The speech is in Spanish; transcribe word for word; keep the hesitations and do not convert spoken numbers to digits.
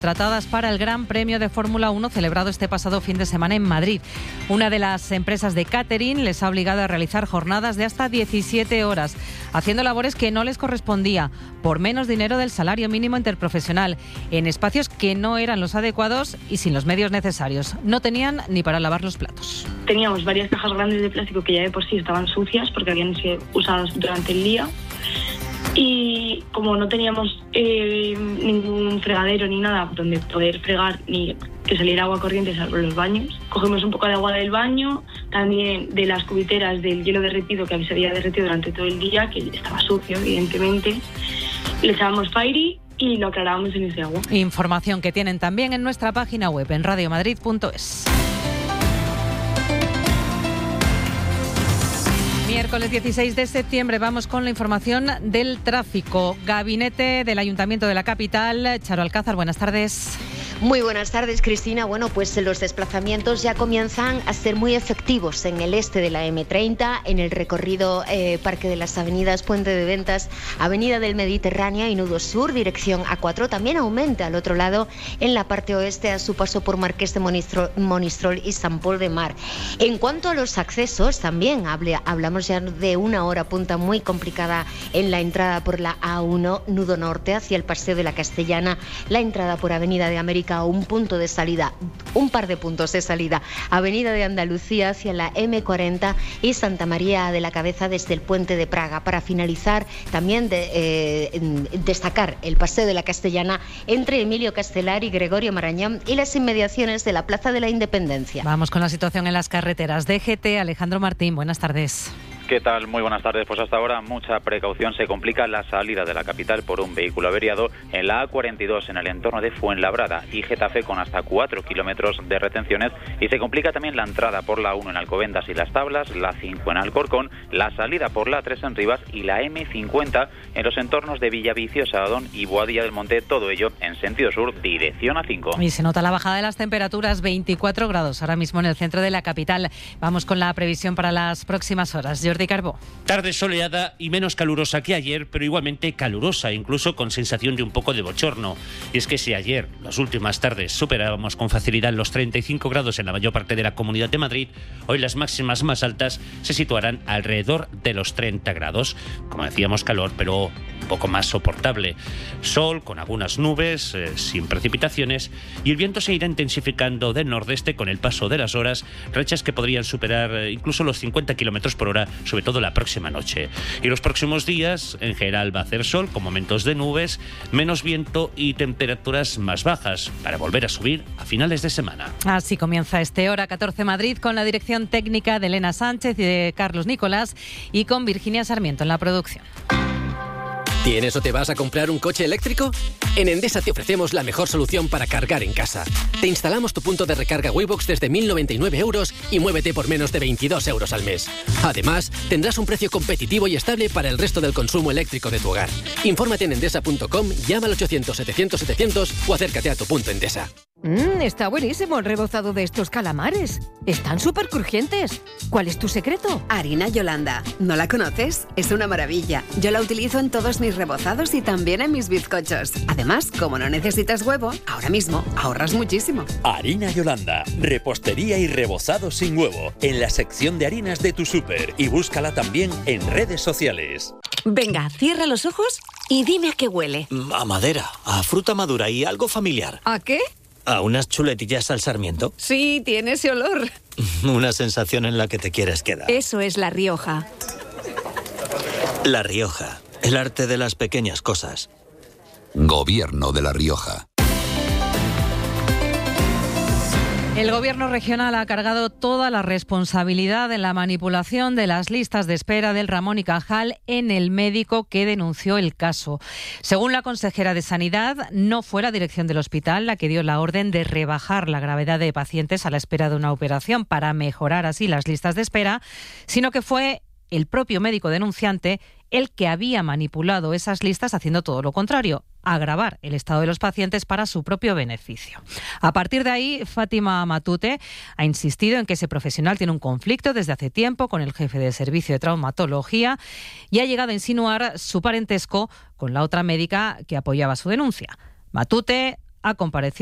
Tratadas para el Gran Premio de Fórmula uno celebrado este pasado fin de semana en Madrid. Una de las empresas de catering les ha obligado a realizar jornadas de hasta diecisiete horas, haciendo labores que no les correspondía, por menos dinero del salario mínimo interprofesional, en espacios que no eran los adecuados y sin los medios necesarios. No tenían ni para lavar los platos. Teníamos varias cajas grandes de plástico que ya de por sí estaban sucias porque habían sido usadas durante el día. Y como no teníamos eh, ningún fregadero ni nada donde poder fregar ni que saliera agua corriente salvo los baños, cogimos un poco de agua del baño, también de las cubiteras del hielo derretido que se había derretido durante todo el día, que estaba sucio evidentemente, le echábamos Fairy y lo aclarábamos en ese agua. Información que tienen también en nuestra página web en radio madrid punto es. Miércoles dieciséis de septiembre, vamos con la información del tráfico. Gabinete del Ayuntamiento de la capital, Charo Alcázar, buenas tardes. Muy buenas tardes, Cristina. Bueno, pues los desplazamientos ya comienzan a ser muy efectivos en el este de la eme treinta, en el recorrido eh, Parque de las Avenidas, Puente de Ventas, Avenida del Mediterráneo y Nudo Sur, dirección A cuatro. También aumenta al otro lado en la parte oeste a su paso por Marqués de Monistrol, Monistrol y San Pol de Mar. En cuanto a los accesos, también hable, hablamos ya de una hora punta muy complicada en la entrada por la A uno, Nudo Norte, hacia el Paseo de la Castellana, la entrada por Avenida de América, un punto de salida, un par de puntos de salida, Avenida de Andalucía hacia la eme cuarenta y Santa María de la Cabeza desde el Puente de Praga. Para finalizar, también de, eh, destacar el Paseo de la Castellana entre Emilio Castelar y Gregorio Marañón y las inmediaciones de la Plaza de la Independencia. Vamos con la situación en las carreteras. D G T, Alejandro Martín, buenas tardes. ¿Qué tal? Muy buenas tardes. Pues hasta ahora mucha precaución. Se complica la salida de la capital por un vehículo averiado en la A cuarenta y dos en el entorno de Fuenlabrada y Getafe con hasta cuatro kilómetros de retenciones, y se complica también la entrada por la uno en Alcobendas y Las Tablas, la cinco en Alcorcón, la salida por la tres en Rivas y la eme cincuenta en los entornos de Villaviciosa, Adón y Boadilla del Monte, todo ello en sentido sur, dirección A cinco. Y se nota la bajada de las temperaturas, veinticuatro grados ahora mismo en el centro de la capital. Vamos con la previsión para las próximas horas. Jordi Carbó. Tarde soleada y menos calurosa que ayer, pero igualmente calurosa, incluso con sensación de un poco de bochorno. Y es que si ayer, las últimas tardes, superábamos con facilidad los treinta y cinco grados en la mayor parte de la Comunidad de Madrid, hoy las máximas más altas se situarán alrededor de los treinta grados. Como decíamos, calor, pero un poco más soportable. Sol con algunas nubes, eh, sin precipitaciones, y el viento se irá intensificando del nordeste con el paso de las horas, rachas que podrían superar eh, incluso los cincuenta kilómetros por hora, sobre todo la próxima noche. Y los próximos días, en general, va a hacer sol con momentos de nubes, menos viento y temperaturas más bajas, para volver a subir a finales de semana. Así comienza este Hora catorce Madrid, con la dirección técnica de Elena Sánchez y de Carlos Nicolás, y con Virginia Sarmiento en la producción. ¿Tienes o te vas a comprar un coche eléctrico? En Endesa te ofrecemos la mejor solución para cargar en casa. Te instalamos tu punto de recarga Waybox desde mil noventa y nueve euros y muévete por menos de veintidós euros al mes. Además, tendrás un precio competitivo y estable para el resto del consumo eléctrico de tu hogar. Infórmate en endesa punto com, llama al ochocientos setecientos setecientos o acércate a tu punto Endesa. Mmm, está buenísimo el rebozado de estos calamares. Están súper crujientes. ¿Cuál es tu secreto? Harina Yolanda. ¿No la conoces? Es una maravilla. Yo la utilizo en todos mis rebozados y también en mis bizcochos. Además, como no necesitas huevo, ahora mismo ahorras muchísimo. Harina Yolanda. Repostería y rebozado sin huevo. En la sección de harinas de tu súper. Y búscala también en redes sociales. Venga, cierra los ojos y dime a qué huele. A madera, a fruta madura y algo familiar. ¿A qué? ¿A unas chuletillas al sarmiento? Sí, tiene ese olor. Una sensación en la que te quieres quedar. Eso es La Rioja. La Rioja, el arte de las pequeñas cosas. Gobierno de La Rioja. El Gobierno regional ha cargado toda la responsabilidad en la manipulación de las listas de espera del Ramón y Cajal en el médico que denunció el caso. Según la consejera de Sanidad, no fue la dirección del hospital la que dio la orden de rebajar la gravedad de pacientes a la espera de una operación para mejorar así las listas de espera, sino que fue el propio médico denunciante el que había manipulado esas listas haciendo todo lo contrario, agravar el estado de los pacientes para su propio beneficio. A partir de ahí, Fátima Matute ha insistido en que ese profesional tiene un conflicto desde hace tiempo con el jefe de servicio de traumatología y ha llegado a insinuar su parentesco con la otra médica que apoyaba su denuncia. Matute ha comparecido